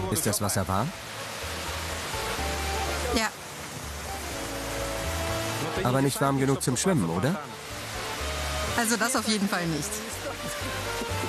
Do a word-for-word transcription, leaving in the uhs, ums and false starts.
Ist das Wasser warm? Ja, Aber nicht warm genug zum Schwimmen, oder? also das auf jeden Fall nicht.